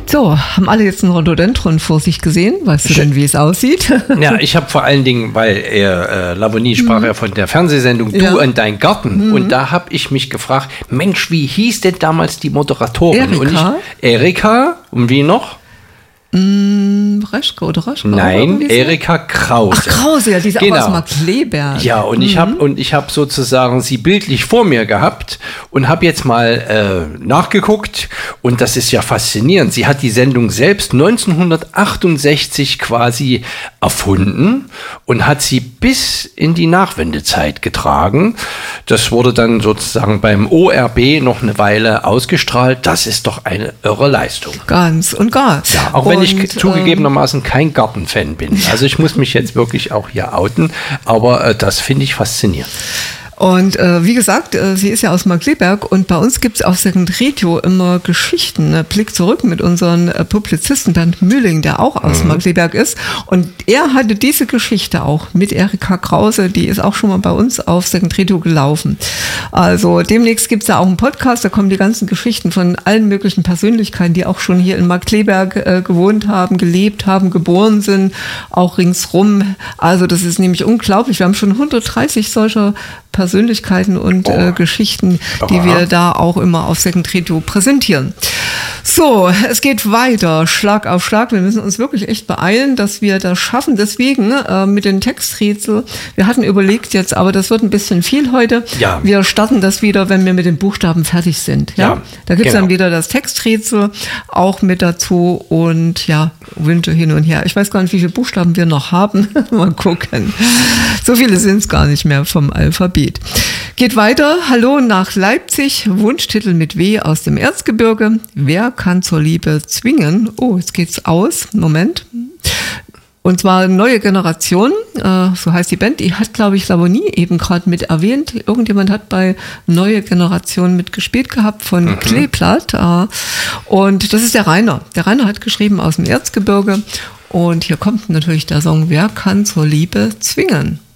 So, haben alle jetzt einen Rhododendron vor sich gesehen? Weißt du denn, wie es aussieht? Ja, ich habe vor allen Dingen, weil Lavonie sprach ja von der Fernsehsendung Du und dein Garten. Und da habe ich mich gefragt, Mensch, wie hieß denn damals die Moderatorin? Erika. Und wie noch? Reschke oder Reschke? Nein, Erika Krause. Ach, Krause, ja, die ist auch aus Markkleeberg. Ja, und ich habe sozusagen sie bildlich vor mir gehabt und habe jetzt mal nachgeguckt und das ist ja faszinierend. Sie hat die Sendung selbst 1968 quasi erfunden und hat sie bis in die Nachwendezeit getragen. Das wurde dann sozusagen beim ORB noch eine Weile ausgestrahlt. Das ist doch eine irre Leistung. Ganz und gar. Ja, auch wenn ich zugegebenermaßen kein Gartenfan bin. Also ich muss mich jetzt wirklich auch hier outen, aber das finde ich faszinierend. Und wie gesagt, sie ist ja aus Markkleeberg und bei uns gibt es auf Second Radio immer Geschichten. Blick zurück mit unserem Publizisten Bernd Mühling, der auch aus Markkleeberg ist. Und er hatte diese Geschichte auch mit Erika Krause, die ist auch schon mal bei uns auf Second Radio gelaufen. Also demnächst gibt es da auch einen Podcast, da kommen die ganzen Geschichten von allen möglichen Persönlichkeiten, die auch schon hier in Markkleeberg gewohnt haben, gelebt haben, geboren sind, auch ringsrum. Also das ist nämlich unglaublich. Wir haben schon 130 solcher Persönlichkeiten und Geschichten, die wir da auch immer auf Second Radio präsentieren. So, es geht weiter, Schlag auf Schlag. Wir müssen uns wirklich echt beeilen, dass wir das schaffen. Deswegen mit den Texträtsel, wir hatten überlegt jetzt, aber das wird ein bisschen viel heute. Ja. Wir starten das wieder, wenn wir mit den Buchstaben fertig sind. Ja? Da gibt es dann wieder das Texträtsel auch mit dazu und ja, Wünsche hin und her. Ich weiß gar nicht, wie viele Buchstaben wir noch haben. Mal gucken. So viele sind es gar nicht mehr vom Alphabet. Geht weiter. Hallo nach Leipzig. Wunschtitel mit W aus dem Erzgebirge. Wer kann zur Liebe zwingen? Oh, jetzt geht's aus. Moment. Und zwar Neue Generation, so heißt die Band. Die hat, glaube ich, Lavonie eben gerade mit erwähnt. Irgendjemand hat bei Neue Generation mitgespielt gehabt von Kleeblatt. Und das ist der Rainer. Der Rainer hat geschrieben aus dem Erzgebirge. Und hier kommt natürlich der Song Wer kann zur Liebe zwingen?